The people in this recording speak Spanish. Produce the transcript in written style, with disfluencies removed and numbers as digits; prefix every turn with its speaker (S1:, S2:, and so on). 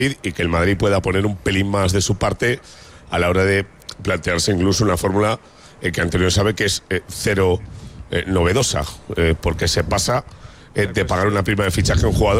S1: y que el Madrid pueda poner un pelín más de su parte a la hora de plantearse incluso una fórmula que Antonio sabe que es cero novedosa, porque se pasa de pagar una prima de fichaje a un jugador